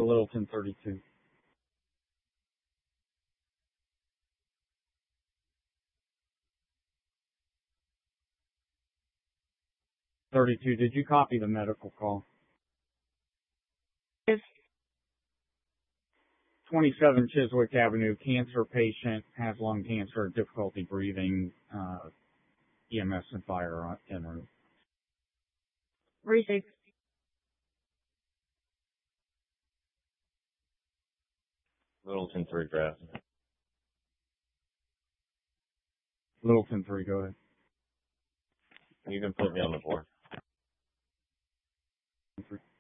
Littleton 32. 32. Did you copy the medical call? Yes. 27 Chiswick Avenue, cancer patient, has lung cancer, difficulty breathing, EMS and fire en route. Received. Littleton 3 draft. Littleton 3, go ahead. You can put me on the board.